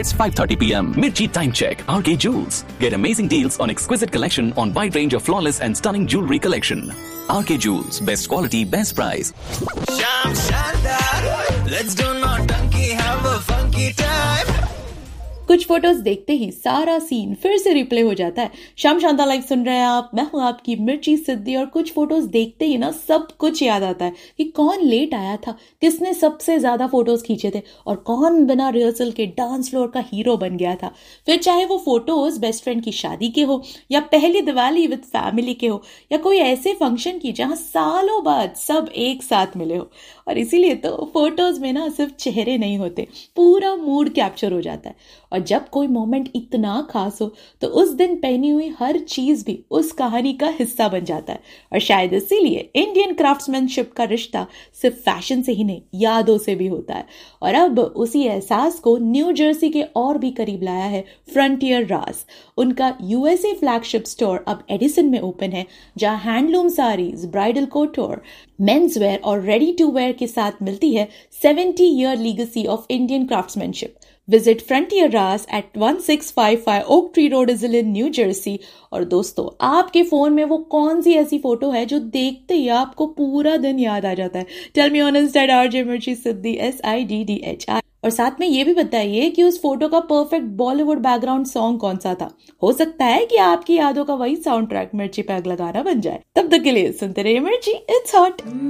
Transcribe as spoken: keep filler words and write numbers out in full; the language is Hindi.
It's five thirty p m. Mirchi Time Check. R K Jewels. Get amazing deals on exquisite collection on wide range of flawless and stunning jewelry collection. R K Jewels. Best quality, best price. Sham Shandar. Let's do naughty, have a funky time. कुछ फोटोज देखते ही सारा सीन फिर से रिप्ले हो जाता है। शाम शांता लाइव सुन रहे हैं आप, मैं हूं आपकी मिर्ची सिद्धि। और कुछ फोटोज देखते ही ना सब कुछ याद आता है कि कौन लेट आया था, किसने सबसे ज्यादा फोटोज खींचे थे और कौन बिना रिहर्सल के डांस फ्लोर का हीरो बन गया था। फिर चाहे वो फोटोज बेस्ट फ्रेंड की शादी के हो या पहली दिवाली विद फैमिली के हो या कोई ऐसे फंक्शन की जहां सालों बाद सब एक साथ मिले हो। और इसीलिए तो फोटोज में ना सिर्फ चेहरे नहीं होते, पूरा मूड कैप्चर हो जाता है। और जब कोई मोमेंट इतना खास हो तो उस दिन पहनी हुई हर चीज भी उस कहानी का हिस्सा बन जाता है। और शायद इसीलिए इंडियन क्राफ्ट्समैनशिप का रिश्ता सिर्फ फैशन से ही नहीं, यादों से भी होता है। और अब उसी एहसास को न्यू जर्सी के और भी करीब लाया है फ्रंटियर रास। उनका यूएसए फ्लैगशिप स्टोर अब एडिसन में ओपन है, जहां handloom saris, bridal कोटोर, men's wear और रेडी टू वेयर के साथ मिलती है seventy year legacy of Indian craftsmanship. Visit Frontier Ras at sixteen fifty-five Oak Tree Road, Islip, New Jersey। और दोस्तों, आपके फोन में वो कौन सी ऐसी फोटो है जो देखते ही आपको पूरा दिन याद आ जाता है? Tell me on Insta at R J Mirchi Siddhi S I D D H I। और साथ में ये भी बताइए कि उस फोटो का परफेक्ट बॉलीवुड बैकग्राउंड सॉन्ग कौन सा था। हो सकता है कि आपकी यादों का वही साउंड ट्रैक मिर्ची पैग लगाना बन जाए। तब तक के लिए सुनते रहिए मिर्ची, इट्स हॉट।